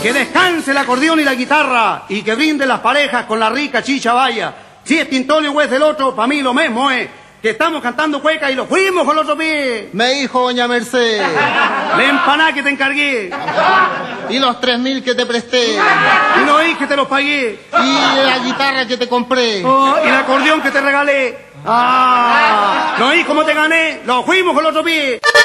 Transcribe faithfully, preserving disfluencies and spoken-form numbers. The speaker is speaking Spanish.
Que descanse el acordeón y la guitarra y que brinden las parejas con la rica chicha vaya. Si es Tintonio o es del otro, para mí lo mismo es. Que estamos cantando cueca y lo fuimos con los otro pie. Me dijo doña Mercedes. La empanada que te encargué. Y los tres mil que te presté. Y no oí que te los pagué. Y la guitarra que te compré. Oh, y el acordeón que te regalé. Ah, no oí cómo te gané. Lo fuimos con los otro pie.